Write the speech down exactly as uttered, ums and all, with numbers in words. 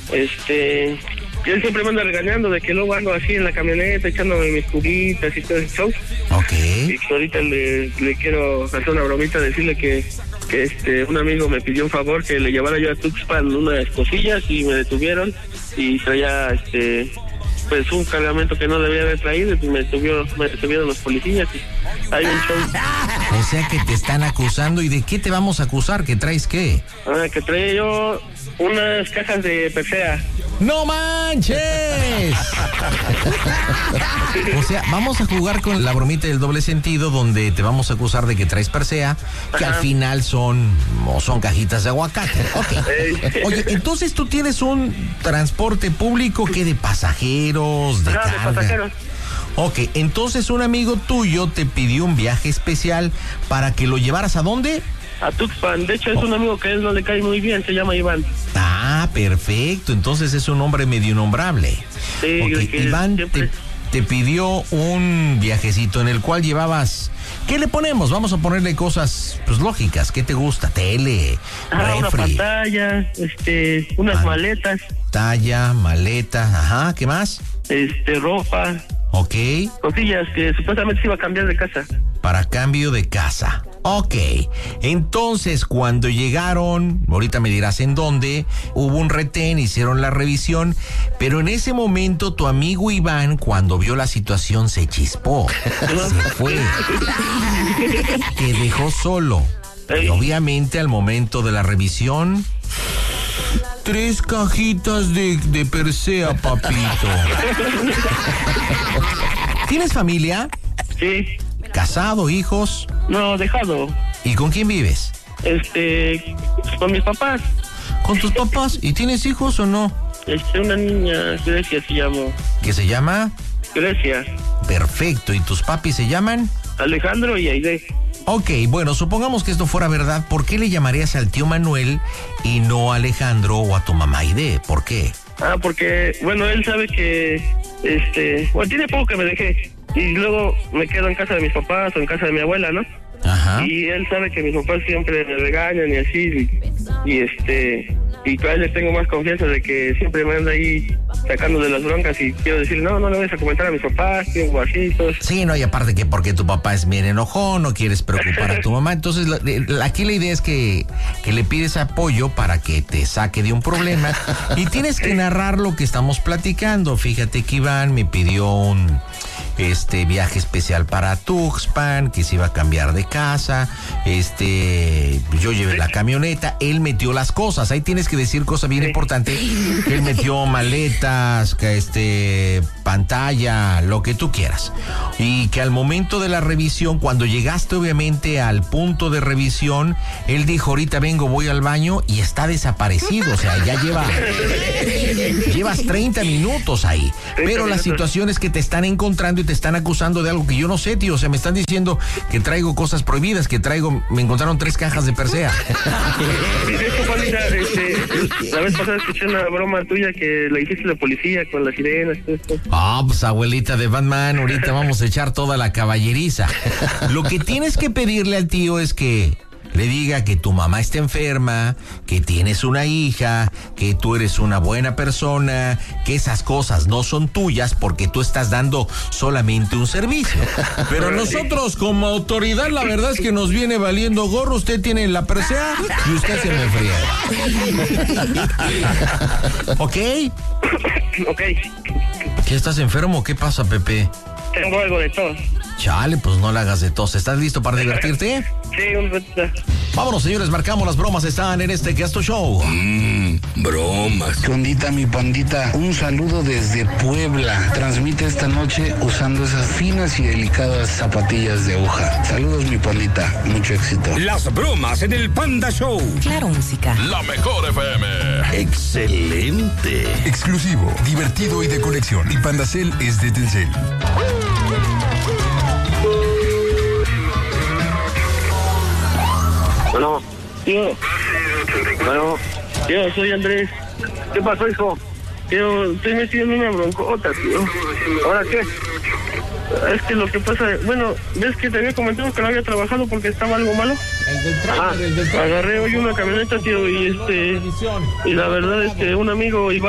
este, él siempre me anda regañando de que luego ando así en la camioneta echándome mis cubitas y todo ese show. Ok. Y ahorita le, le quiero hacer una bromita, decirle que, que este, un amigo me pidió un favor que le llevara yo a Tuxpan unas cosillas y me detuvieron y traía, este, pues un cargamento que no debía haber traído y me detuvieron, me detuvieron los policías y hay un show. O sea que te están acusando. ¿Y de qué te vamos a acusar? ¿Que traes qué? Ah, que traía yo unas cajas de Persea. ¡No manches! O sea, vamos a jugar con la bromita del doble sentido donde te vamos a acusar de que traes Persea, que Ajá. al final son o son cajitas de aguacate. Okay. Oye, entonces tú tienes un transporte público que de pasajeros, de Ajá, carga. de pasajeros. Ok, entonces un amigo tuyo te pidió un viaje especial para que lo llevaras ¿a dónde? A Tuxpan. De hecho, es un amigo que a él no le cae muy bien, se llama Iván. Ah, perfecto. Entonces es un hombre medio nombrable. Sí, okay. que Iván siempre... te, te pidió un viajecito en el cual llevabas... ¿Qué le ponemos? Vamos a ponerle cosas pues lógicas. ¿Qué te gusta? Tele, ah, refri. Una pantalla, este, unas ah, maletas. Talla, maleta, ajá, ¿qué más? Este, ropa. Ok. Cosillas que supuestamente se iba a cambiar de casa. Para cambio de casa. Ok, entonces cuando llegaron, ahorita me dirás en dónde, hubo un retén, hicieron la revisión, pero en ese momento tu amigo Iván, cuando vio la situación, se chispó, se fue, te dejó solo. Y obviamente al momento de la revisión, tres cajitas de, de Persea, papito. ¿Tienes familia? Sí. ¿Casado, hijos? No, dejado. ¿Y con quién vives? Este, con mis papás. ¿Con tus papás? ¿Y tienes hijos o no? Este, una niña, Grecia se llama. ¿Qué se llama? Grecia. Perfecto. ¿Y tus papis se llaman? Alejandro y Aide. Ok, bueno, supongamos que esto fuera verdad, ¿por qué le llamarías al tío Manuel y no a Alejandro o a tu mamá Aide? ¿Por qué? Ah, porque, bueno, él sabe que, este, bueno, tiene poco que me dejé. Y luego me quedo en casa de mis papás o en casa de mi abuela, ¿no? Ajá. Y él sabe que mis papás siempre me regañan y así, y, y este, y a él les tengo más confianza de que siempre me anda ahí sacando de las broncas y quiero decir, no, no le vayas a comentar a mis papás, tengo así y todo. Sí, no, y aparte que porque tu papá es bien enojón, no quieres preocupar a tu mamá, entonces la, la, aquí la idea es que, que le pides apoyo para que te saque de un problema y tienes que narrar lo que estamos platicando. Fíjate que Iván me pidió un... este viaje especial para Tuxpan, que se iba a cambiar de casa, este, yo llevé la camioneta, él metió las cosas, ahí tienes que decir cosa bien importante, él metió maletas, este, pantalla, lo que tú quieras, y que al momento de la revisión, cuando llegaste obviamente al punto de revisión, él dijo, ahorita vengo, voy al baño, y está desaparecido, o sea, ya lleva, llevas treinta minutos ahí, pero la situación es que te están encontrando y te están acusando de algo que yo no sé, tío. O sea, me están diciendo que traigo cosas prohibidas, que traigo, me encontraron tres cajas de Persea. Sí, de hecho, Juanita, este, la vez pasada escuché una broma tuya que la hiciste la policía con las sirenas. Todo esto. Ah, pues abuelita de Batman, ahorita vamos a echar toda la caballeriza. Lo que tienes que pedirle al tío es que le diga que tu mamá está enferma, que tienes una hija, que tú eres una buena persona, que esas cosas no son tuyas porque tú estás dando solamente un servicio. Pero nosotros como autoridad la verdad es que nos viene valiendo gorro, usted tiene la Persea y usted se me friega. ¿Ok? Ok. ¿Qué, estás enfermo? ¿Qué pasa, Pepe? Tengo algo de todo. Chale, pues no la hagas de tos. ¿Estás listo para divertirte? Sí, un ratito. Vámonos, señores, marcamos las bromas. Están en este Gasto Show. Mmm, bromas. ¿Qué ondita, mi pandita? Un saludo desde Puebla. Transmite esta noche usando esas finas y delicadas zapatillas de hoja. Saludos, mi pandita. Mucho éxito. Las bromas en el Panda Show. Claro, música. La mejor F M. Excelente. Exclusivo, divertido y de colección. Y Pandacel es de Telcel. Bueno, tío. Bueno, tío, soy Andrés. ¿Qué pasó, hijo? Tío, estoy metido en una broncota, tío. ¿Ahora qué? Es que lo que pasa, bueno, ves que te había comentado que no había trabajado porque estaba algo malo. El del trailer, ah, el del trailer. Agarré hoy una camioneta, tío, y este, y la verdad es que un amigo iba